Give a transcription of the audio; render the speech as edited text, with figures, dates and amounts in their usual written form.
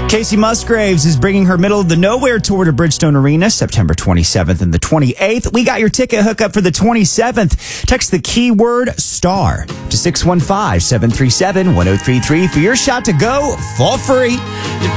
Casey Musgraves is bringing her Middle of the Nowhere tour to Bridgestone Arena September 27th and the 28th. We got your ticket hookup for the 27th. Text the keyword STAR to 615-737-1033 for your shot to go for free.